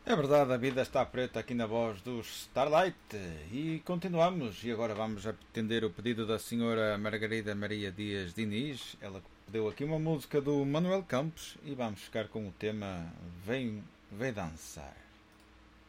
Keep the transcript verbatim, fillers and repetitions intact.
É verdade, a vida está preta aqui na voz dos Starlight e continuamos. E agora vamos atender o pedido da senhora Margarida Maria Dias Diniz. Ela pediu aqui uma música do Manuel Campos e vamos ficar com o tema Vem, Vem Dançar.